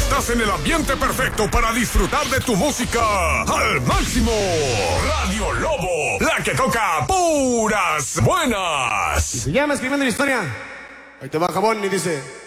Estás en el ambiente perfecto para disfrutar de tu música al máximo. Radio Lobo, la que toca puras buenas. Y se llama Escribiendo la Historia. Ahí te va Jabón y dice...